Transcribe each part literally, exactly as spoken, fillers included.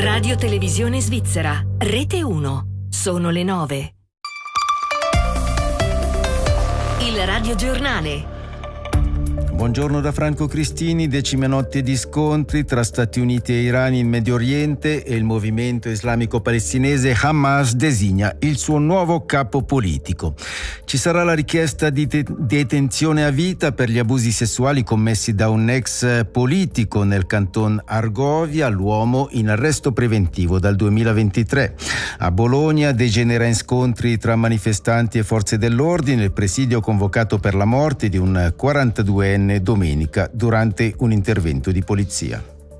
Radio Televisione Svizzera, Rete uno. Sono le nove. Il radiogiornale. Buongiorno da Franco Cristini. Decime notte di scontri tra Stati Uniti e Iran in Medio Oriente e il movimento islamico palestinese Hamas designa il suo nuovo capo politico. Ci sarà la richiesta di te- detenzione a vita per gli abusi sessuali commessi da un ex politico nel canton Argovia, l'uomo in arresto preventivo dal duemilaventitré. A Bologna degenera in scontri tra manifestanti e forze dell'ordine, il presidio convocato per la morte di un quarantaduenne domenica durante un intervento di polizia.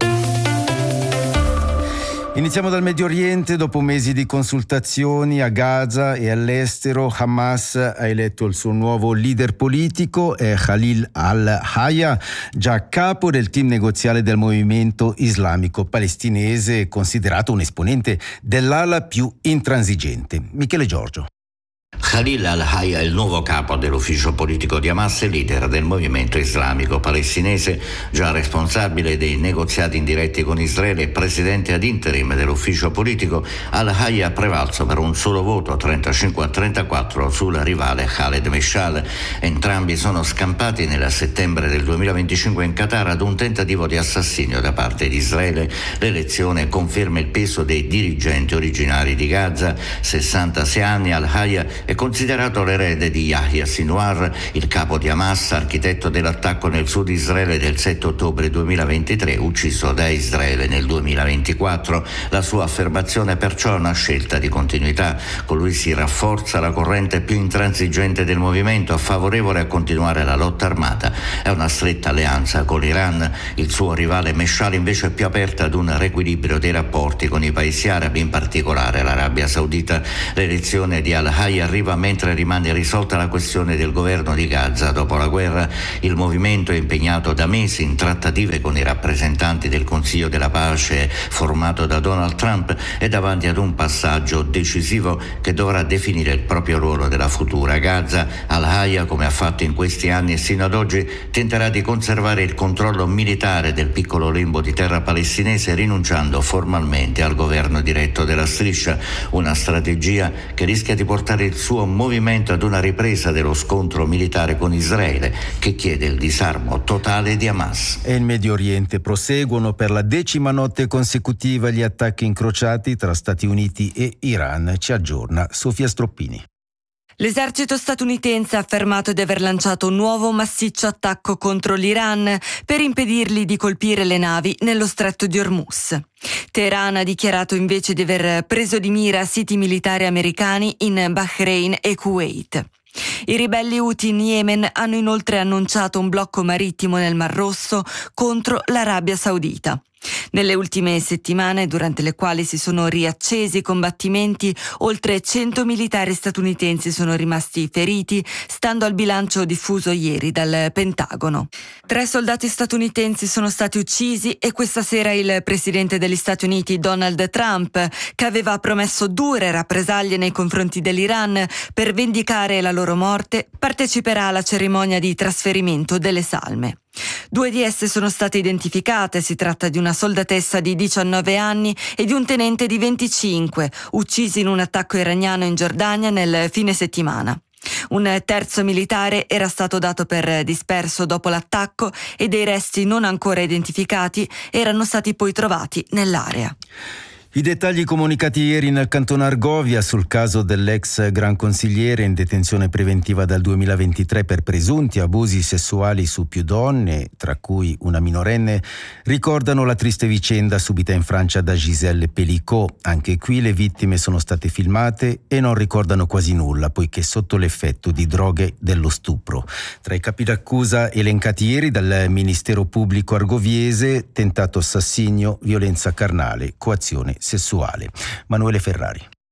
Iniziamo dal Medio Oriente. Dopo mesi di consultazioni a Gaza e all'estero, Hamas ha eletto il suo nuovo leader politico, è Khalil al-Hayya, già capo del team negoziale del movimento islamico palestinese, considerato un esponente dell'ala più intransigente. Michele Giorgio. Khalil al-Hayya è il nuovo capo dell'ufficio politico di Hamas e leader del movimento islamico palestinese, già responsabile dei negoziati indiretti con Israele e presidente ad interim dell'ufficio politico. Al-Hayya ha prevalso per un solo voto, trentacinque a trentaquattro, sul rivale Khaled Meshaal. Entrambi sono scampati nel settembre del duemilaventicinque in Qatar ad un tentativo di assassinio da parte di Israele. L'elezione conferma il peso dei dirigenti originari di Gaza. sessantasei anni, Al-Hayya è considerato l'erede di Yahya Sinwar, il capo di Hamas, architetto dell'attacco nel sud Israele del sette ottobre duemilaventitré, ucciso da Israele nel duemilaventiquattro. La sua affermazione perciò è una scelta di continuità. Con lui si rafforza la corrente più intransigente del movimento, favorevole a continuare la lotta armata. È una stretta alleanza con l'Iran. Il suo rivale Meshaal invece è più aperta ad un riequilibrio dei rapporti con i paesi arabi, in particolare l'Arabia Saudita. L'elezione di Al-Hayya arriva mentre rimane irrisolta la questione del governo di Gaza. Dopo la guerra il movimento è impegnato da mesi in trattative con i rappresentanti del Consiglio della Pace formato da Donald Trump e davanti ad un passaggio decisivo che dovrà definire il proprio ruolo della futura Gaza. Al-Hayya, come ha fatto in questi anni e sino ad oggi, tenterà di conservare il controllo militare del piccolo lembo di terra palestinese, rinunciando formalmente al governo diretto della striscia, una strategia che rischia di portare il suo movimento ad una ripresa dello scontro militare con Israele, che chiede il disarmo totale di Hamas. E in Medio Oriente proseguono per la decima notte consecutiva gli attacchi incrociati tra Stati Uniti e Iran. Ci aggiorna Sofia Stroppini. L'esercito statunitense ha affermato di aver lanciato un nuovo massiccio attacco contro l'Iran per impedirgli di colpire le navi nello stretto di Hormuz. Teheran ha dichiarato invece di aver preso di mira siti militari americani in Bahrain e Kuwait. I ribelli Houthi in Yemen hanno inoltre annunciato un blocco marittimo nel Mar Rosso contro l'Arabia Saudita. Nelle ultime settimane, durante le quali si sono riaccesi i combattimenti, oltre cento militari statunitensi sono rimasti feriti, stando al bilancio diffuso ieri dal Pentagono. Tre soldati statunitensi sono stati uccisi e questa sera il presidente degli Stati Uniti, Donald Trump, che aveva promesso dure rappresaglie nei confronti dell'Iran per vendicare la loro morte, parteciperà alla cerimonia di trasferimento delle salme. Due di esse sono state identificate, si tratta di una soldatessa di diciannove anni e di un tenente di venticinque, uccisi in un attacco iraniano in Giordania nel fine settimana. Un terzo militare era stato dato per disperso dopo l'attacco e dei resti non ancora identificati erano stati poi trovati nell'area. I dettagli comunicati ieri nel canton Argovia sul caso dell'ex gran consigliere in detenzione preventiva dal duemilaventitré per presunti abusi sessuali su più donne, tra cui una minorenne, ricordano la triste vicenda subita in Francia da Gisèle Pelicot. Anche qui le vittime sono state filmate e non ricordano quasi nulla, poiché sotto l'effetto di droghe dello stupro. Tra i capi d'accusa elencati ieri dal Ministero Pubblico argoviese, tentato assassinio, violenza carnale, coazione sessuale. Manuele Ferrari.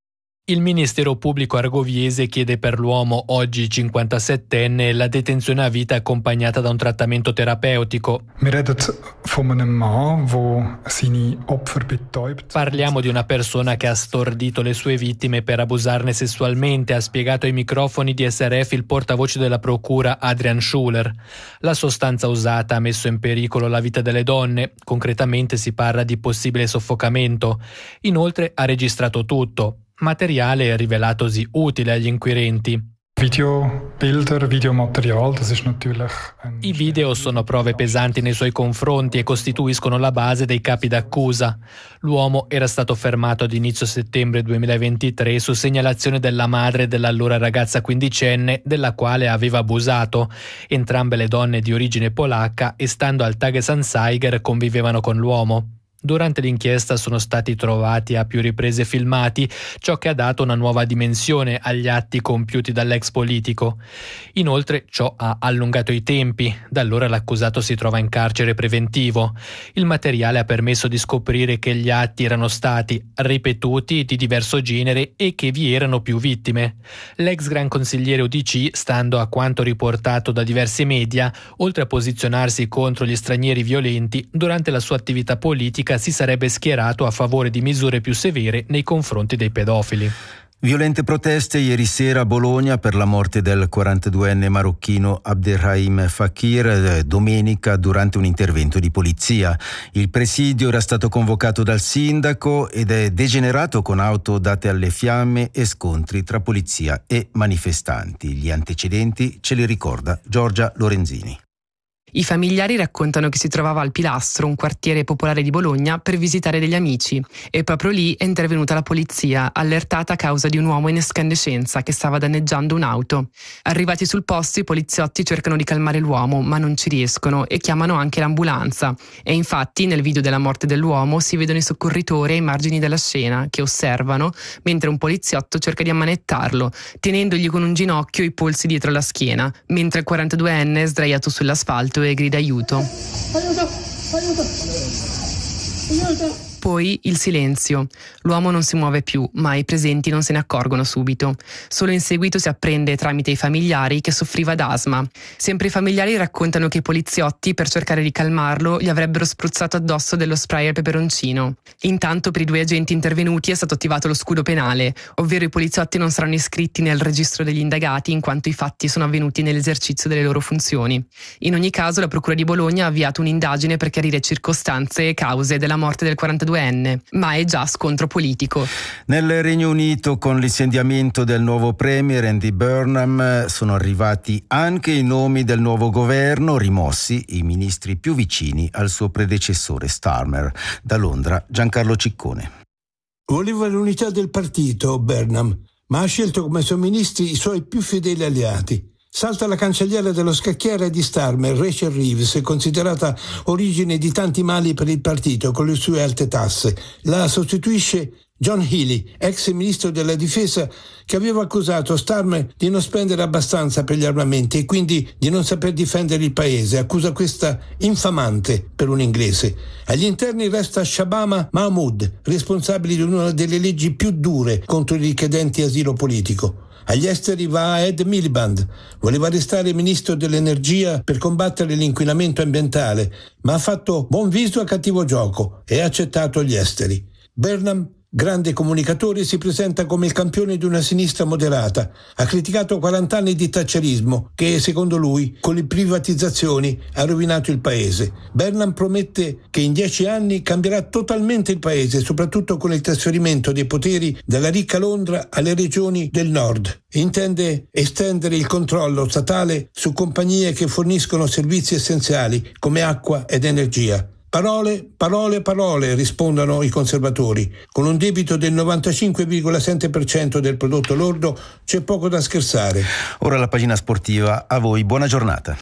Il Ministero Pubblico Argoviese chiede per l'uomo, oggi cinquantasettenne, la detenzione a vita accompagnata da un trattamento terapeutico. Parliamo di una persona che ha stordito le sue vittime per abusarne sessualmente, ha spiegato ai microfoni di S R F il portavoce della procura Adrian Schuler. La sostanza usata ha messo in pericolo la vita delle donne, concretamente si parla di possibile soffocamento. Inoltre ha registrato tutto. Materiale rivelatosi utile agli inquirenti. Videobilder, Videomaterial, das ist natürlich ein... I video sono prove pesanti nei suoi confronti e costituiscono la base dei capi d'accusa. L'uomo era stato fermato ad inizio settembre duemilaventitré su segnalazione della madre dell'allora ragazza quindicenne della quale aveva abusato. Entrambe le donne di origine polacca e stando al Tagesanzeiger convivevano con l'uomo. Durante l'inchiesta sono stati trovati a più riprese filmati, ciò che ha dato una nuova dimensione agli atti compiuti dall'ex politico. Inoltre ciò ha allungato i tempi, da allora l'accusato si trova in carcere preventivo. Il materiale ha permesso di scoprire che gli atti erano stati ripetuti, di diverso genere e che vi erano più vittime. L'ex gran consigliere U D C, stando a quanto riportato da diversi media, oltre a posizionarsi contro gli stranieri violenti, durante la sua attività politica si sarebbe schierato a favore di misure più severe nei confronti dei pedofili. Violente proteste ieri sera a Bologna per la morte del quarantaduenne marocchino Abderrahim Fakir domenica durante un intervento di polizia. Il presidio era stato convocato dal sindaco ed è degenerato con auto date alle fiamme e scontri tra polizia e manifestanti. Gli antecedenti ce li ricorda Giorgia Lorenzini. I familiari raccontano che si trovava al Pilastro, un quartiere popolare di Bologna, per visitare degli amici e proprio lì è intervenuta la polizia, allertata a causa di un uomo in escandescenza che stava danneggiando un'auto. Arrivati sul posto, i poliziotti cercano di calmare l'uomo, ma non ci riescono e chiamano anche l'ambulanza. E infatti nel video della morte dell'uomo si vedono i soccorritori ai margini della scena che osservano mentre un poliziotto cerca di ammanettarlo, tenendogli con un ginocchio i polsi dietro la schiena, mentre il quarantaduenne è sdraiato sull'asfalto e grida aiuto. Aiuto, aiuto, aiuto. Poi il silenzio. L'uomo non si muove più, ma i presenti non se ne accorgono subito. Solo in seguito si apprende tramite i familiari che soffriva d'asma. Sempre i familiari raccontano che i poliziotti, per cercare di calmarlo, gli avrebbero spruzzato addosso dello spray al peperoncino. Intanto per i due agenti intervenuti è stato attivato lo scudo penale, ovvero i poliziotti non saranno iscritti nel registro degli indagati in quanto i fatti sono avvenuti nell'esercizio delle loro funzioni. In ogni caso la Procura di Bologna ha avviato un'indagine per chiarire circostanze e cause della morte del quarantadue enne, ma è già scontro politico. Nel Regno Unito, con l'insediamento del nuovo premier Andy Burnham, sono arrivati anche i nomi del nuovo governo, rimossi i ministri più vicini al suo predecessore Starmer. Da Londra, Giancarlo Ciccone. Voleva l'unità del partito, Burnham, ma ha scelto come suoi ministri i suoi più fedeli alleati. Salta la cancelliera dello scacchiere di Starmer, Rachel Reeves, considerata origine di tanti mali per il partito con le sue alte tasse. La sostituisce John Healey, ex ministro della difesa, che aveva accusato Starmer di non spendere abbastanza per gli armamenti e quindi di non saper difendere il paese. Accusa questa infamante per un inglese. Agli interni resta Shabama Mahmood, responsabile di una delle leggi più dure contro i richiedenti asilo politico. Agli esteri va Ed Miliband, voleva restare ministro dell'energia per combattere l'inquinamento ambientale, ma ha fatto buon viso a cattivo gioco e ha accettato gli esteri. Burnham, grande comunicatore, si presenta come il campione di una sinistra moderata. Ha criticato quaranta anni di thatcherismo che, secondo lui, con le privatizzazioni ha rovinato il paese. Burnham promette che in dieci anni cambierà totalmente il paese, soprattutto con il trasferimento dei poteri dalla ricca Londra alle regioni del nord. Intende estendere il controllo statale su compagnie che forniscono servizi essenziali come acqua ed energia. Parole, parole, parole, rispondono i conservatori. Con un debito del novantacinque virgola sette per cento del prodotto lordo c'è poco da scherzare. Ora la pagina sportiva, a voi buona giornata.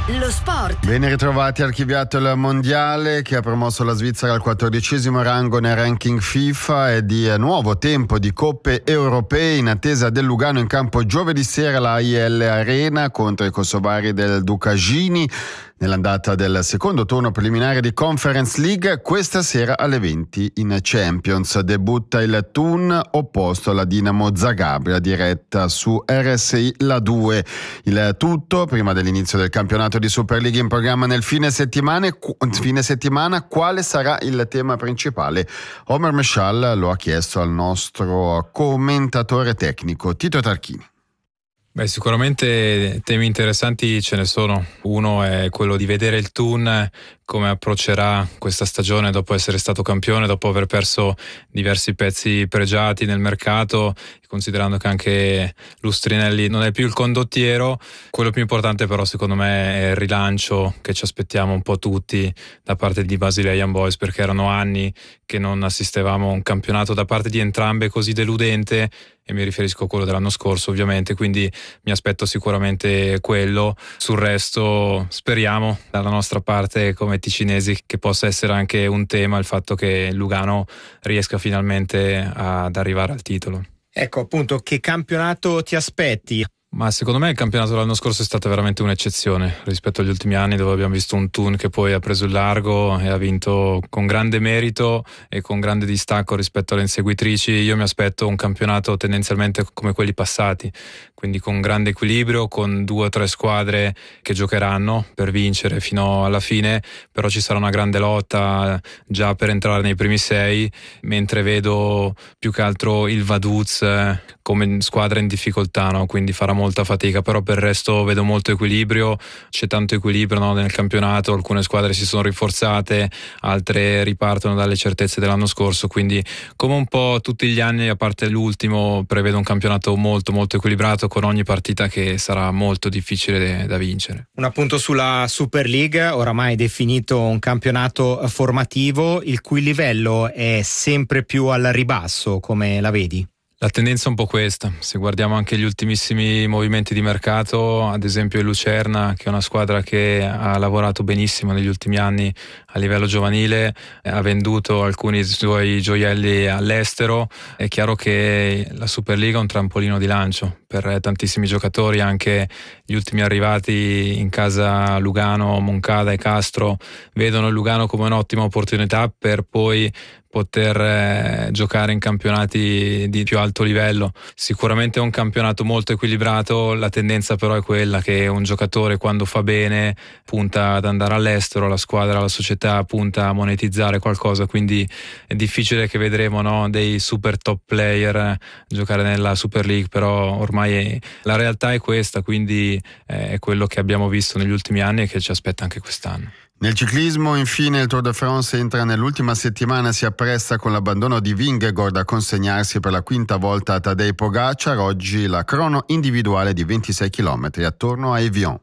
Lo sport. Ben ritrovati. Archiviato il mondiale che ha promosso la Svizzera al quattordicesimo rango nel ranking FIFA e di nuovo tempo di coppe europee in attesa del Lugano in campo giovedì sera alla A I L Arena contro i kosovari del Dukagini nell'andata del secondo turno preliminare di Conference League. Questa sera alle venti in Champions debutta il Thun opposto alla Dinamo Zagabria diretta su R S I La due. Il tutto prima dell'inizio del campionato di Super League in programma nel fine settimana. Fine settimana quale sarà il tema principale? Omer Meshal lo ha chiesto al nostro commentatore tecnico Tito Tarchini. Beh, sicuramente temi interessanti ce ne sono. Uno è quello di vedere il Thun come approccerà questa stagione dopo essere stato campione, dopo aver perso diversi pezzi pregiati nel mercato, considerando che anche Lustrinelli non è più il condottiero. Quello più importante però secondo me è il rilancio che ci aspettiamo un po' tutti da parte di Basilea Young Boys, perché erano anni che non assistevamo a un campionato da parte di entrambe così deludente, e mi riferisco a quello dell'anno scorso ovviamente, quindi mi aspetto sicuramente quello. Sul resto speriamo dalla nostra parte come ticinesi che possa essere anche un tema il fatto che Lugano riesca finalmente ad arrivare al titolo. Ecco appunto, che campionato ti aspetti? Ma secondo me il campionato dell'anno scorso è stata veramente un'eccezione rispetto agli ultimi anni, dove abbiamo visto un Thun che poi ha preso il largo e ha vinto con grande merito e con grande distacco rispetto alle inseguitrici. Io mi aspetto un campionato tendenzialmente come quelli passati, quindi con grande equilibrio, con due o tre squadre che giocheranno per vincere fino alla fine, però ci sarà una grande lotta già per entrare nei primi sei, mentre vedo più che altro il Vaduz come squadra in difficoltà, no? Quindi farà molta fatica, però per il resto vedo molto equilibrio, c'è tanto equilibrio, no, nel campionato. Alcune squadre si sono rinforzate, altre ripartono dalle certezze dell'anno scorso, quindi come un po' tutti gli anni a parte l'ultimo prevedo un campionato molto molto equilibrato, con ogni partita che sarà molto difficile da vincere. Un appunto sulla Super League, oramai definito un campionato formativo, il cui livello è sempre più al ribasso, come la vedi? La tendenza è un po' questa. Se guardiamo anche gli ultimissimi movimenti di mercato, ad esempio il Lucerna, che è una squadra che ha lavorato benissimo negli ultimi anni a livello giovanile, ha venduto alcuni suoi gioielli all'estero. È chiaro che la Superliga è un trampolino di lancio per tantissimi giocatori, anche gli ultimi arrivati in casa Lugano, Moncada e Castro vedono il Lugano come un'ottima opportunità per poi poter eh, giocare in campionati di più alto livello. Sicuramente è un campionato molto equilibrato, la tendenza però è quella che un giocatore quando fa bene punta ad andare all'estero, la squadra, la società punta a monetizzare qualcosa, quindi è difficile che vedremo, no, dei super top player giocare nella Super League, però ormai è, la realtà è questa, quindi eh, è quello che abbiamo visto negli ultimi anni e che ci aspetta anche quest'anno. Nel ciclismo, infine, il Tour de France entra nell'ultima settimana, si appresta con l'abbandono di Vingegaard a consegnarsi per la quinta volta a Tadej Pogacar. Oggi la crono individuale di ventisei chilometri attorno a Evian.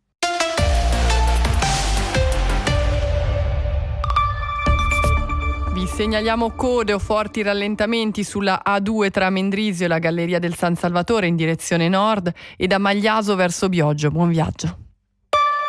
Vi segnaliamo code o forti rallentamenti sulla A due tra Mendrisio e la Galleria del San Salvatore in direzione nord e da Magliaso verso Bioggio. Buon viaggio.